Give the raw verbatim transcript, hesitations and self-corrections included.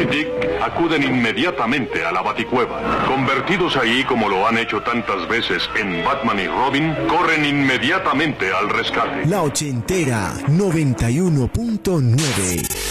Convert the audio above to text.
y Dick acuden inmediatamente a la Baticueva. Convertidos ahí como lo han hecho tantas veces en Batman y Robin, corren inmediatamente al rescate. La ochentera noventa y uno punto nueve.